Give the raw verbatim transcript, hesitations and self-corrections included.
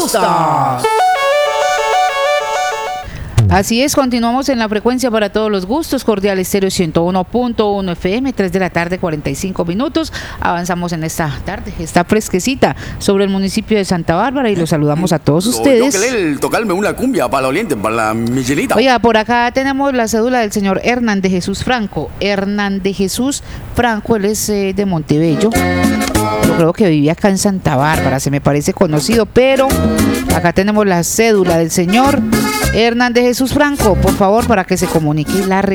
gusta. Así es, continuamos en la frecuencia para todos los gustos, Cordial Estéreo ciento uno punto uno F M, tres de la tarde, cuarenta y cinco minutos. Avanzamos en esta tarde, está fresquecita sobre el municipio de Santa Bárbara y los saludamos a todos ustedes. Yo quería tocarme una cumbia para la oriente, para la Michelita. Oiga, por acá tenemos la cédula del señor Hernán de Jesús Franco. Hernán de Jesús Franco, él es eh, de Montebello. Yo creo que vivía acá en Santa Bárbara, se me parece conocido, pero acá tenemos la cédula del señor Hernán de Jesús Franco, por favor, para que se comunique y la